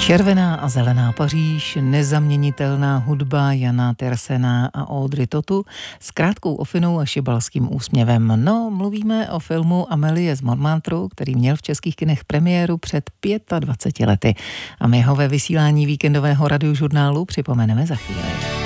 Červená a zelená Paříž, nezaměnitelná hudba Jana Tersena a Audrey Tautou s krátkou ofinou a šibalským úsměvem. No, mluvíme o filmu Amélie z Montmartru, který měl v českých kinech premiéru před 25 lety. A my ho ve vysílání víkendového radiožurnálu připomeneme za chvíli.